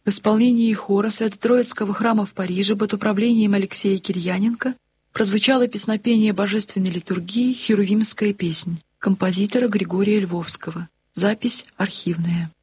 В исполнении хора Свято-Троицкого храма в Париже под управлением Алексея Кирьяненко прозвучало песнопение божественной литургии «Херувимская песнь» композитора Григория Львовского. Запись архивная.